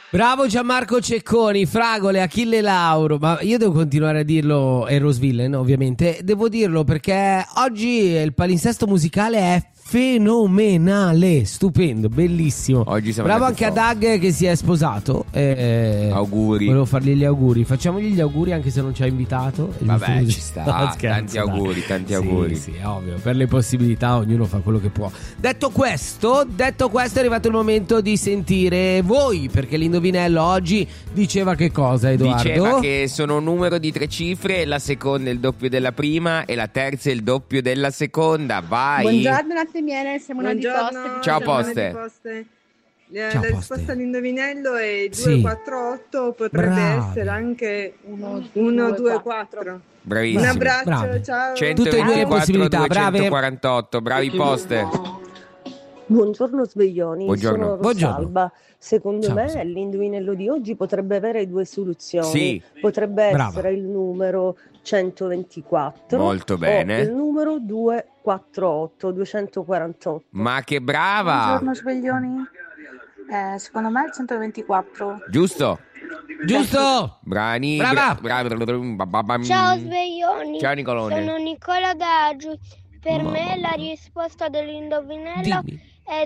Bravo Gianmarco Cecconi, Fragole, Achille Lauro. Ma io devo continuare a dirlo, e Rosvillen ovviamente. Devo dirlo perché oggi il palinsesto musicale è fenomenale, stupendo, bellissimo. Oggi siamo bravo andati anche a Doug che si è sposato. Auguri. Volevo fargli gli auguri. Facciamogli gli auguri anche se non ci ha invitato. Vabbè, ci sta. No, scherzo, tanti auguri, tanti sì, auguri. Sì, ovvio. Per le possibilità ognuno fa quello che può. Detto questo, è arrivato il momento di sentire voi, perché l'indovinello oggi diceva che cosa, Edoardo? Diceva che sono un numero di 3 cifre, la seconda è il doppio della prima e la terza è il doppio della seconda. Vai. Buongiorno latte e miele, siamo una di Poste. Ciao Siamo Poste. una di Poste. Ciao, La Poste. risposta all'indovinello è Sì. 248, potrebbe Bravi. essere anche 124. Bravissimo. Un abbraccio, Bravi. ciao. Tutte e due le 124 possibilità, brave. 248, bravi Poste. Buongiorno sveglioni, Buongiorno. sono Buongiorno. Rosalba. Secondo Ciao, me Rosalba. l'indovinello di oggi potrebbe avere due soluzioni. Sì. Potrebbe Brava. essere il numero 124 Molto bene. o il numero 248, 248. Ma che brava. Buongiorno sveglioni. Secondo me è il 124. Giusto. Giusto? Brani. Brava. Ciao sveglioni, Ciao Nicolone. sono Nicola da Giù. Per me la risposta dell'indovinello Dimmi. è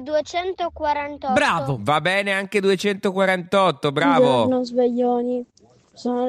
248. Bravo. Va bene anche 248, bravo. sveglioni, sono